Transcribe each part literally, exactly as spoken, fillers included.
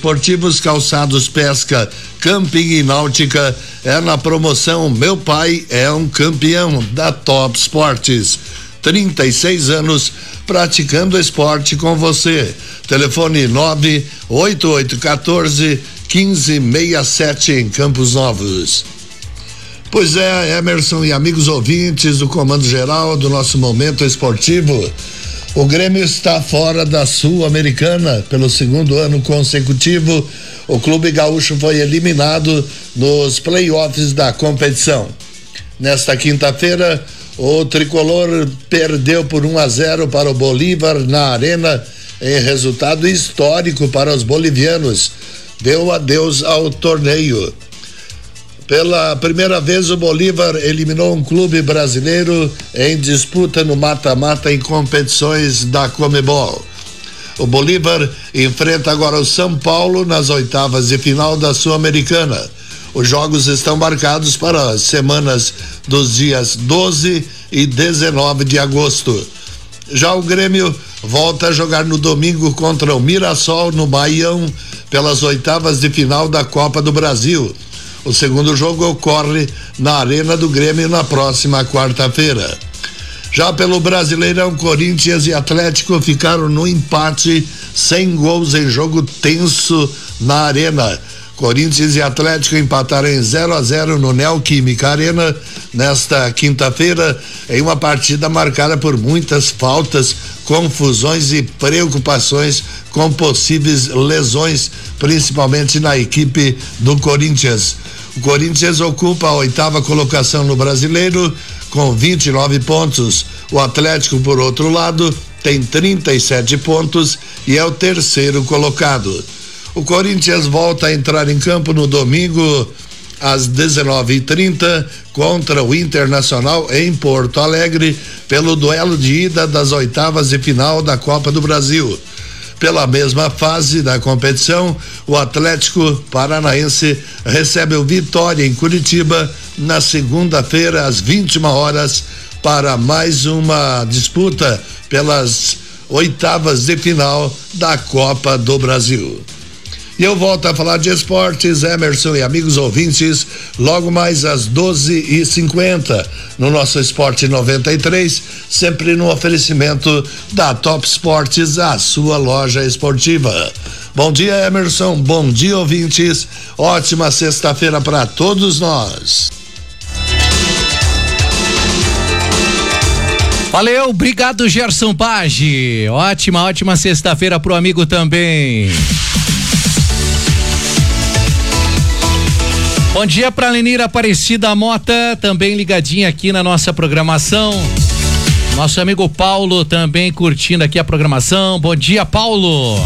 esportivos, calçados, pesca, camping e náutica. É na promoção Meu Pai é um Campeão da Top Esportes. trinta e seis anos praticando esporte com você. Telefone nove oito oito um quatro um cinco seis sete em Campos Novos. Pois é, Emerson e amigos ouvintes do Comando Geral do nosso Momento Esportivo. O Grêmio está fora da Sul-Americana pelo segundo ano consecutivo. O Clube Gaúcho foi eliminado nos playoffs da competição. Nesta quinta-feira, o tricolor perdeu por um a zero para o Bolívar na Arena, em resultado histórico para os bolivianos. Deu adeus ao torneio. Pela primeira vez, o Bolívar eliminou um clube brasileiro em disputa no mata-mata em competições da Conmebol. O Bolívar enfrenta agora o São Paulo nas oitavas de final da Sul-Americana. Os jogos estão marcados para as semanas dos dias doze e dezenove de agosto. Já o Grêmio volta a jogar no domingo contra o Mirassol no Baião pelas oitavas de final da Copa do Brasil. O segundo jogo ocorre na Arena do Grêmio na próxima quarta-feira. Já pelo Brasileirão, Corinthians e Atlético ficaram no empate, sem gols em jogo tenso na Arena. Corinthians e Atlético empataram em zero a zero no Neoquímica Arena nesta quinta-feira, em uma partida marcada por muitas faltas, confusões e preocupações com possíveis lesões, principalmente na equipe do Corinthians. O Corinthians ocupa a oitava colocação no Brasileiro com vinte e nove pontos. O Atlético, por outro lado, tem trinta e sete pontos e é o terceiro colocado. O Corinthians volta a entrar em campo no domingo às dezenove e trinta contra o Internacional em Porto Alegre pelo duelo de ida das oitavas de final da Copa do Brasil. Pela mesma fase da competição, o Atlético Paranaense recebe o Vitória em Curitiba na segunda-feira às vinte e uma horas para mais uma disputa pelas oitavas de final da Copa do Brasil. E eu volto a falar de esportes, Emerson e amigos ouvintes, logo mais às doze e cinquenta no nosso Esporte noventa e três, sempre no oferecimento da Top Esportes, a sua loja esportiva. Bom dia, Emerson, bom dia, ouvintes, ótima sexta-feira para todos nós. Valeu, obrigado, Gerson Page, ótima, ótima sexta-feira pro amigo também. Bom dia para Lenira Aparecida Mota, também ligadinha aqui na nossa programação. Nosso amigo Paulo também curtindo aqui a programação. Bom dia, Paulo.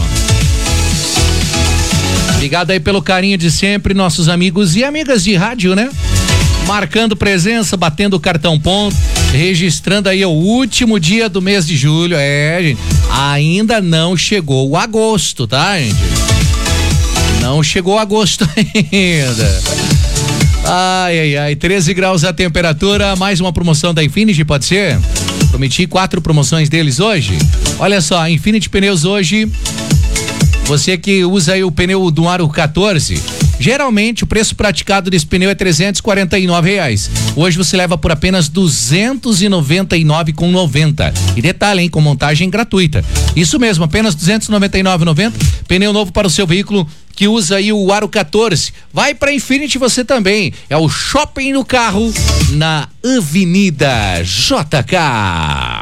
Obrigado aí pelo carinho de sempre, nossos amigos e amigas de rádio, né? Marcando presença, batendo o cartão ponto, registrando aí o último dia do mês de julho. É, gente, ainda não chegou o agosto, tá, gente? Não chegou agosto ainda. Ai, ai, ai, treze graus a temperatura, mais uma promoção da Infinity, pode ser? Prometi quatro promoções deles hoje. Olha só, Infinity Pneus hoje, você que usa aí o pneu do aro quatorze, geralmente o preço praticado desse pneu é trezentos e quarenta e nove reais. Hoje você leva por apenas duzentos e noventa e nove reais e noventa centavos. E detalhe, hein, com montagem gratuita. Isso mesmo, apenas duzentos e noventa e nove reais e noventa centavos. Pneu novo para o seu veículo que usa aí o aro quatorze. Vai pra Infinity você também. É o Shopping no Carro na Avenida J K.